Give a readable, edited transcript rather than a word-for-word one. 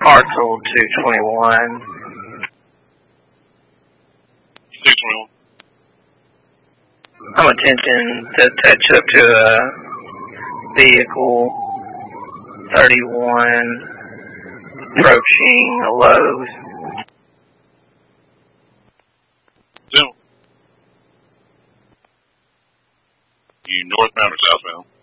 Hartsel 221. 221. I'm attempting to touch up to a vehicle 31 approaching a Lowe's. You northbound or southbound?